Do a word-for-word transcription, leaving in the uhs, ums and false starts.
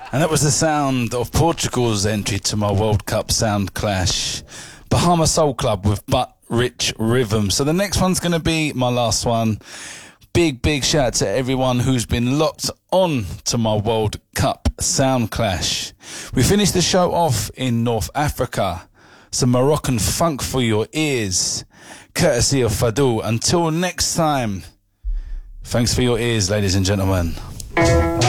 And that was the sound of Portugal's entry to my World Cup sound clash. Bahama Soul Club with Butt Rich Rhythm. So the next one's going to be my last one. Big, big shout out to everyone who's been locked on to my World Cup sound clash. We finished the show off in North Africa. Some Moroccan funk for your ears, courtesy of Fadul. Until next time, thanks for your ears, ladies and gentlemen.